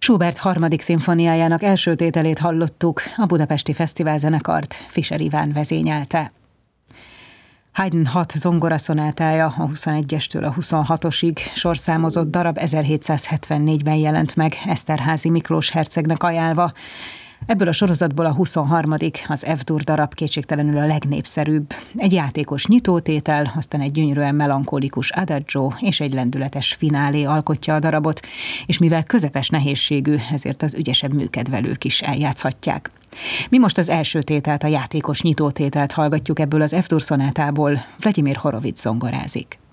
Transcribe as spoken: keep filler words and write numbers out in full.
Schubert harmadik szimfóniájának első tételét hallottuk, a Budapesti Fesztiválzenekart Fischer Iván vezényelte. Haydn hat zongoraszonátája a huszonegyestől a huszonhatosig sorszámozott darab ezerhétszázhetvennégyben jelent meg Eszterházy Miklós hercegnek ajánlva. Ebből a sorozatból a huszonharmadik az F-dur darab kétségtelenül a legnépszerűbb. Egy játékos nyitótétel, aztán egy gyönyörűen melankolikus adagio és egy lendületes finálé alkotja a darabot, és mivel közepes nehézségű, ezért az ügyesebb műkedvelők is eljátszhatják. Mi most az első tételt, a játékos nyitótételt hallgatjuk ebből az F-dur szonátából, Vladimir Horowitz zongorázik.